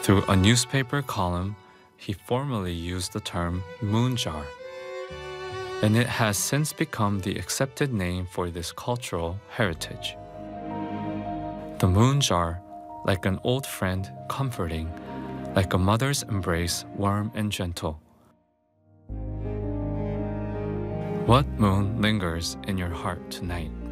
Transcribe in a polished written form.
Through a newspaper column, he formally used the term moon jar, and it has since become the accepted name for this cultural heritage. The moon jar, like an old friend, comforting, like a mother's embrace, warm and gentle. What moon lingers in your heart tonight?